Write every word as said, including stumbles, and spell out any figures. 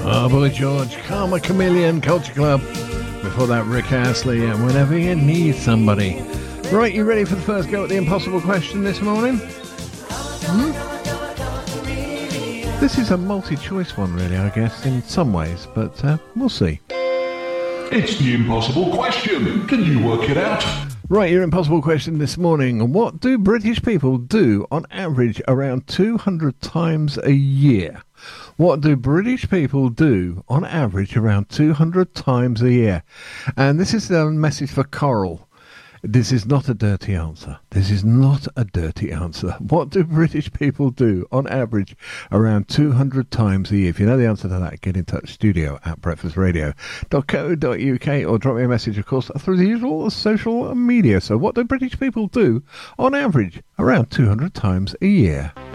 Oh, Boy George, Karma Chameleon, Culture Club. Before that, Rick Astley, and Whenever You Need Somebody. Right, you ready for the first go at the impossible question this morning? Hmm? This is a multi-choice one, really, I guess, in some ways, but uh, we'll see. It's the impossible question. Can you work it out? Right, your impossible question this morning. What do British people do on average around two hundred times a year? What do British people do on average around two hundred times a year? And this is a message for Coral. This is not a dirty answer. This is not a dirty answer. What do British people do on average around two hundred times a year? If you know the answer to that, get in touch. Studio at breakfast radio dot co dot uk or drop me a message, of course, through the usual social media. So what do British people do on average around two hundred times a year?